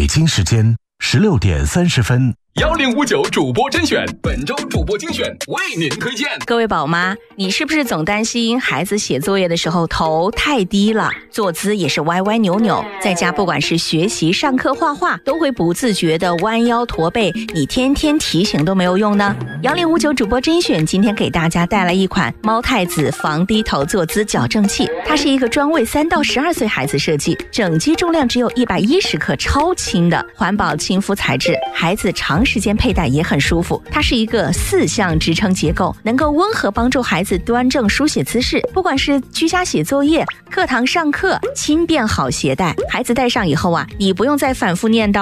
京时间16点30分。 1059主播甄选，本周主播精选为您推荐。 各位宝妈，你是不是总担心孩子写作业的时候头太低了，坐姿也是歪歪扭扭，在家不管是学习、上课、画画，都会不自觉的弯腰驼背，你天天提醒都没有用呢？1059主播甄选今天给大家带来一款猫太子防低头坐姿矫正器，它是一个专为3到12岁孩子设计，整机重量只有110克，超轻的环保亲肤材质，孩子长时间佩戴也很舒服。它是一个4项支撑结构，能够温和帮助孩子端正书写姿势，不管是居家写作业、课堂上课，轻便好携带。孩子戴上以后啊，你不用再反复念叨